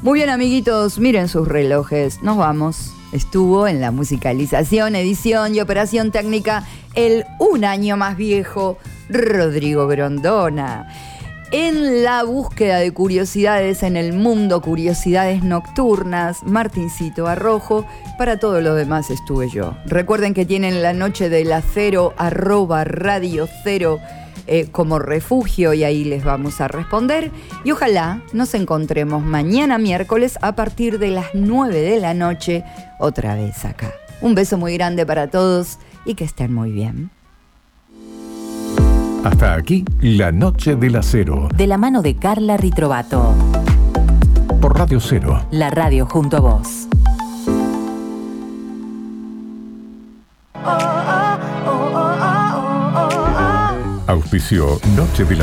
Muy bien, amiguitos, miren sus relojes. Nos vamos. Estuvo en la musicalización, edición y operación técnica el un año más viejo Rodrigo Grondona. En la búsqueda de curiosidades en el mundo, curiosidades nocturnas, Martincito Arrojo. Para todo lo demás estuve yo. Recuerden que tienen la noche del acero @Radio Cero como refugio y ahí les vamos a responder. Y ojalá nos encontremos mañana miércoles a partir de las 9 de la noche otra vez acá. Un beso muy grande para todos y que estén muy bien. Hasta aquí, La Noche del Acero. De la mano de Carla Ritrovato. Por Radio Cero. La radio junto a vos. Auspició Noche del